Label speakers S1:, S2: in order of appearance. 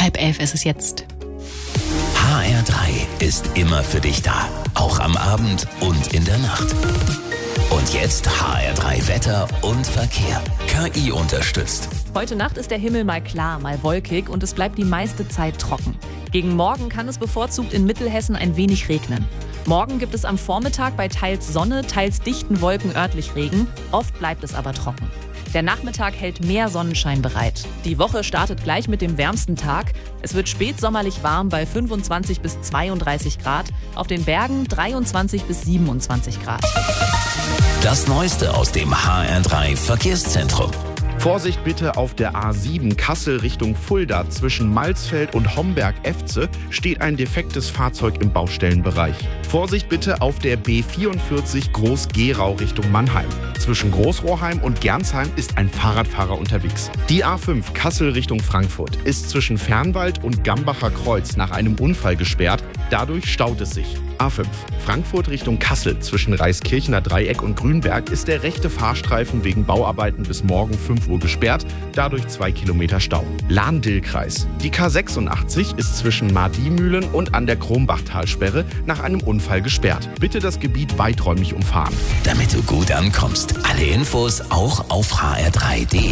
S1: 10:30 ist es jetzt.
S2: HR3 ist immer für dich da. Auch am Abend und in der Nacht. Und jetzt HR3 Wetter und Verkehr. KI unterstützt.
S3: Heute Nacht ist der Himmel mal klar, mal wolkig und es bleibt die meiste Zeit trocken. Gegen Morgen kann es bevorzugt in Mittelhessen ein wenig regnen. Morgen gibt es am Vormittag bei teils Sonne, teils dichten Wolken örtlich Regen. Oft bleibt es aber trocken. Der Nachmittag hält mehr Sonnenschein bereit. Die Woche startet gleich mit dem wärmsten Tag. Es wird spätsommerlich warm bei 25 bis 32 Grad. Auf den Bergen 23 bis 27 Grad.
S2: Das Neueste aus dem HR3 Verkehrszentrum.
S4: Vorsicht bitte auf der A7 Kassel Richtung Fulda. Zwischen Malsfeld und Homberg-Efze steht ein defektes Fahrzeug im Baustellenbereich. Vorsicht bitte auf der B44 Groß-Gerau Richtung Mannheim. Zwischen Großrohrheim und Gernsheim ist ein Fahrradfahrer unterwegs. Die A5 Kassel Richtung Frankfurt ist zwischen Fernwald und Gambacher Kreuz nach einem Unfall gesperrt. Dadurch staut es sich. A5 Frankfurt Richtung Kassel zwischen Reiskirchener Dreieck und Grünberg ist der rechte Fahrstreifen wegen Bauarbeiten bis morgen 5 Uhr gesperrt, dadurch 2 Kilometer Stau. Lahn-Dill-Kreis. Die K86 ist zwischen Mardimühlen und an der Krombachtalsperre nach einem Unfall gesperrt. Bitte das Gebiet weiträumig umfahren.
S2: Damit du gut ankommst. Alle Infos auch auf hr3.de.